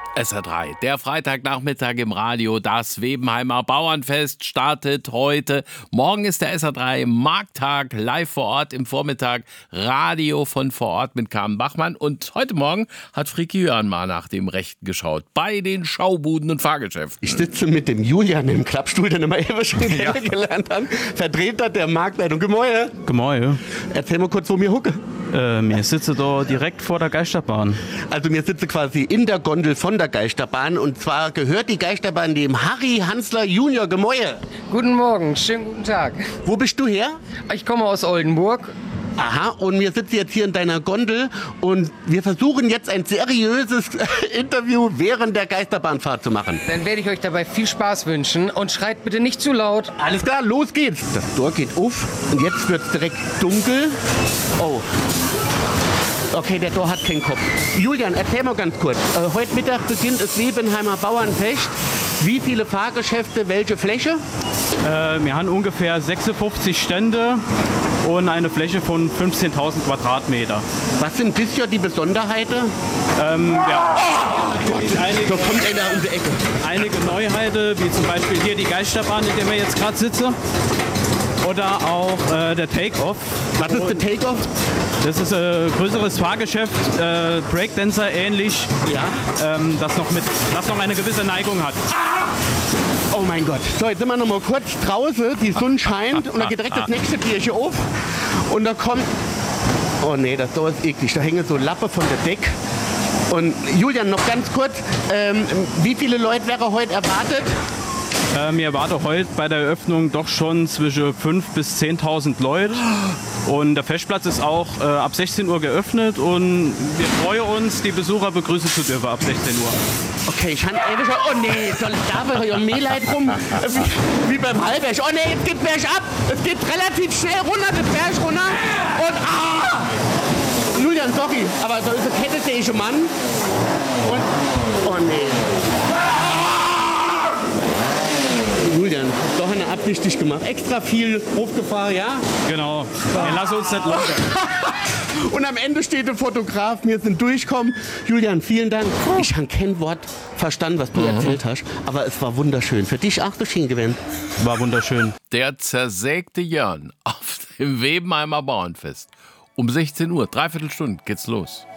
SR3, der Freitagnachmittag im Radio, das Webenheimer Bauernfest startet heute. Morgen ist der SR3 Markttag, live vor Ort im Vormittag, Radio von vor Ort mit Carmen Bachmann. Und heute Morgen hat Fricki Jörn mal nach dem Rechten geschaut, bei den Schaubuden und Fahrgeschäften. Ich sitze mit dem Julian im Klappstuhl, den wir eben schon kennengelernt haben. Vertreter der Marktleitung. Gemäue. Gemäue. Erzähl mal kurz, wo wir hucke. Wir sitzen da direkt vor der Geisterbahn. Also wir sitzen quasi in der Gondel von der Geisterbahn, und zwar gehört die Geisterbahn dem Harry Hansler Junior. Gemäue. Guten Morgen, schönen guten Tag. Wo bist du her? Ich komme aus Oldenburg. Aha, und wir sitzen jetzt hier in deiner Gondel und wir versuchen jetzt ein seriöses Interview während der Geisterbahnfahrt zu machen. Dann werde ich euch dabei viel Spaß wünschen und schreit bitte nicht zu laut. Alles klar, los geht's. Das Tor geht auf und jetzt wird's direkt dunkel. Oh. Okay, der Tor hat keinen Kopf. Julian, erzähl mal ganz kurz. Heute Mittag beginnt das Webenheimer Bauernfest. Wie viele Fahrgeschäfte, welche Fläche? Wir haben ungefähr 56 Stände und eine Fläche von 15.000 Quadratmeter. Was sind bisher die Besonderheiten? Ja. Da kommt einer um die Ecke. Einige Neuheiten, wie zum Beispiel hier die Geisterbahn, in der wir jetzt gerade sitzen. Oder auch der Take-Off. Was ist der Take-Off? Das ist ein größeres Fahrgeschäft, Breakdancer ähnlich, Ja. das noch eine gewisse Neigung hat. Oh mein Gott. So, jetzt sind wir noch mal kurz draußen. Die Sonne scheint und da geht direkt das nächste Türchen auf. Und da kommt... Oh nee, das ist eklig. Da hängen so Lappe von der Deck. Und Julian, noch ganz kurz. Wie viele Leute wäre heute erwartet? Wir erwarten heute bei der Eröffnung doch schon zwischen 5.000 bis 10.000 Leute. Und der Festplatz ist auch ab 16 Uhr geöffnet und wir freuen uns, die Besucher begrüßen zu dürfen ab 16 Uhr. Okay, ich habe ewig schon... Oh nee, da war ja Mehleit rum. Wie beim Halberg. Oh nee, es geht bergab. Es geht relativ schnell runter, den Berg runter. Und Julian, sorry, aber da ist ein kettenfähiger Mann. Und... Oh nee. Julian, doch eine absichtlich gemacht. Extra viel hochgefahren, ja? Genau. Wir lassen uns nicht locker. Und am Ende steht der Fotograf, wir sind durchgekommen. Julian, vielen Dank. Ich habe kein Wort verstanden, was du erzählt hast, aber es war wunderschön. Für dich auch so schön gewesen. War wunderschön. Der zersägte Jörn auf dem Webenheimer Bauernfest. Um 16 Uhr, 3/4 Stunde geht's los.